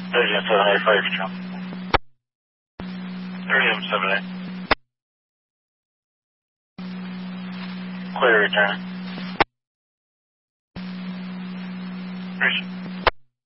Agent 7A, fire control. 37A. Clear return. Appreciate it.